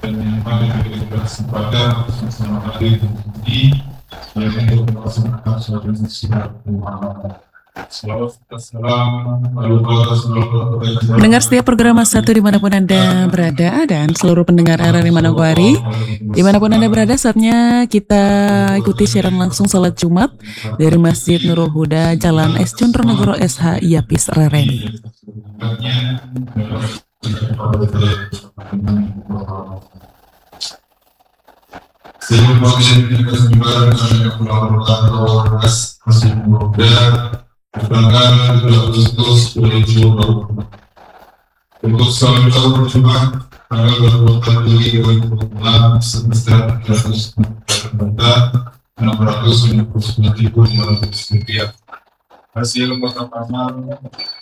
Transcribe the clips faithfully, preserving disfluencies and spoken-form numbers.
dan yang paling kesempatan sama hari ini yang untuk melaksanakan suatu istirahat Muhammad. Mendengar setiap program Mas satu dimanapun Anda berada dan seluruh pendengar R R I Manokwari dimanapun Anda berada, saatnya kita ikuti siaran langsung salat Jumat dari Masjid Nurul Huda, Jalan S. Condronegoro S H, Yapis, Rareni. Sebelum kita sembilan yang melakukan ormas masih muda tanggal dua Agustus dua ribu dua puluh. Untuk salat Jumat tanggal dua puluh empat Juli dua ribu dua puluh enam sebesar tiga ratus enam ratus lima puluh sembilan ribu lima ratus rupiah. Hasil pertama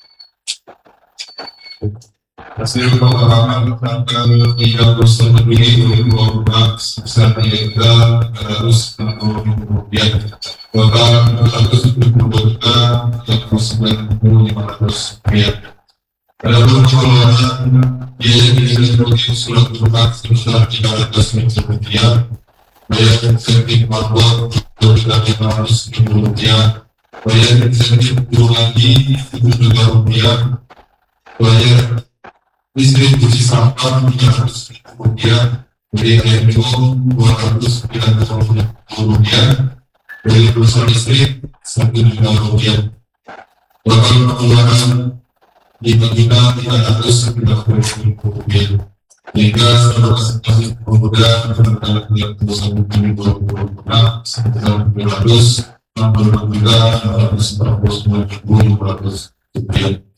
hasil pengalaman tanggal tiga puluh satu Juli dua ribu dua puluh empat sebesar tiga juta tiga ratus enam puluh ribu rupiah. Total empat ratus tujuh puluh juta tiga puluh sembilan ribu lima ratus rupiah. Adapun pengeluaran biaya distribusi surat berkat sebesar tiga ratus ribu rupiah. Biaya insentif marbot dua juta lima ratus ribu rupiah. Biaya insentif guru lagi tujuh juta rupiah. Biaya distribusi sampah tiga ratus ribu rupiah, biaya air minum dua ratus sembilan puluh ribu rupiah, biaya pulsa listrik satu juta rupiah. Total pengeluaran lima juta tiga ratus sembilan puluh ribu rupiah. Hingga representasi pemuda tanggal tiga puluh satu Juli dua ribu dua puluh enam sebesar dua ratus enam puluh juta enam ratus empat puluh sembilan ribu lima ratus rupiah.